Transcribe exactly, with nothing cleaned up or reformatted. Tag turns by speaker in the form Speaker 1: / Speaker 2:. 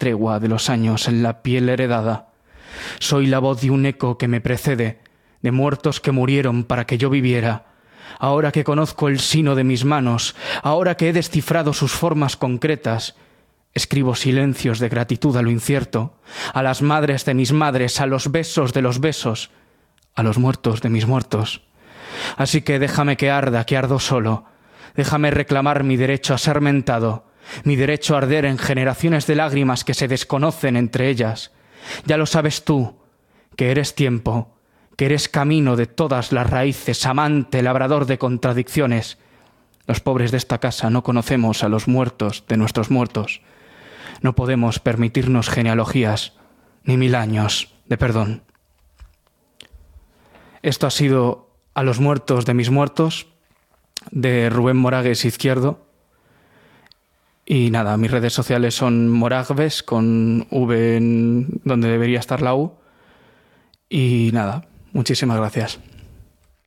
Speaker 1: tregua de los años en la piel heredada. Soy la voz de un eco que me precede, de muertos que murieron para que yo viviera. Ahora que conozco el sino de mis manos, ahora que he descifrado sus formas concretas, escribo silencios de gratitud a lo incierto, a las madres de mis madres, a los besos de los besos, a los muertos de mis muertos. Así que déjame que arda, que ardo solo. Déjame reclamar mi derecho a ser mentado, mi derecho a arder en generaciones de lágrimas que se desconocen entre ellas. Ya lo sabes tú, que eres tiempo, que eres camino de todas las raíces, amante, labrador de contradicciones. Los pobres de esta casa no conocemos a los muertos de nuestros muertos. No podemos permitirnos genealogías, ni mil años de perdón. Esto ha sido A los muertos de mis muertos, de Rubén Moragues Izquierdo. Y nada, mis redes sociales son Moragues, con V en donde debería estar la U. Y nada, muchísimas gracias.